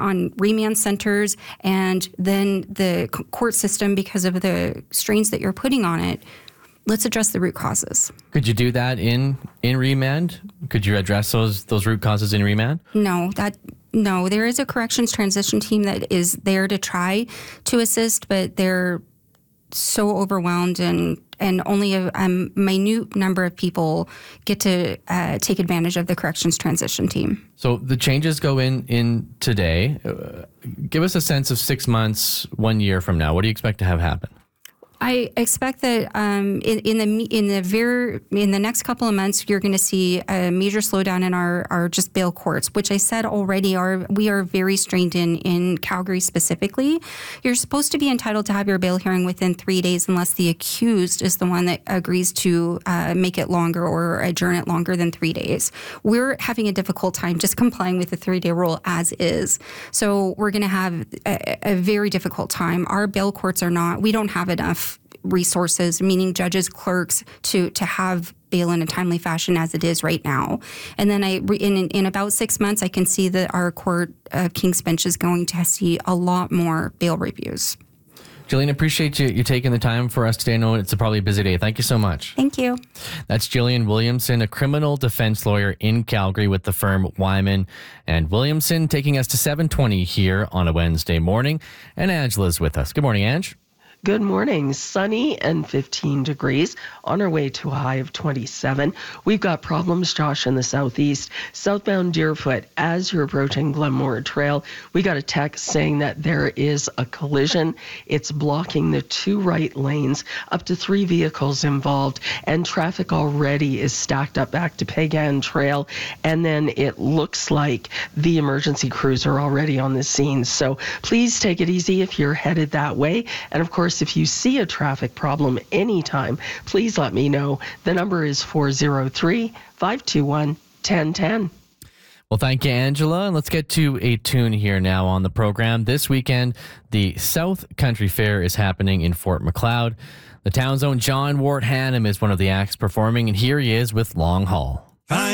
on remand centers and then the court system because of the strains that you're putting on it. Let's address the root causes. Could you do that in remand? Could you address those root causes in remand? No, there is a corrections transition team that is there to try to assist, but they're so overwhelmed and only a minute number of people get to take advantage of the corrections transition team. So the changes go in today. Give us a sense of 6 months, 1 year from now. What do you expect to have happen? I expect that in the next couple of months, you're going to see a major slowdown in our just bail courts, which I said already we are very strained in Calgary specifically. You're supposed to be entitled to have your bail hearing within 3 days unless the accused is the one that agrees to make it longer or adjourn it longer than 3 days. We're having a difficult time just complying with the 3-day rule as is. So we're going to have a very difficult time. Our bail courts we don't have enough resources, meaning judges, clerks, to have bail in a timely fashion as it is right now. And then in about 6 months, I can see that our Court of King's Bench is going to see a lot more bail reviews. Jillian, appreciate you taking the time for us today. I know it's probably a busy day. Thank you so much. Thank you. That's Jillian Williamson, a criminal defense lawyer in Calgary with the firm Wyman and Williamson, taking us to 7:20 here on a Wednesday morning. And Angela's with us. Good morning, Ange. Good morning. Sunny and 15 degrees on our way to a high of 27. We've got problems, Josh, in the southeast. Southbound Deerfoot, as you're approaching Glenmore Trail, we got a text saying that there is a collision. It's blocking the 2 right lanes, up to 3 vehicles involved, and traffic already is stacked up back to Pagan Trail. And then it looks like the emergency crews are already on the scene. So please take it easy if you're headed that way. And of course, if you see a traffic problem anytime, please let me know. The number is 403-521-1010. Well, thank you, Angela. And let's get to a tune here now on the program. This weekend, the South Country Fair is happening in Fort Macleod. The town's own John Wart Hannum is one of the acts performing, and here he is with Long Haul.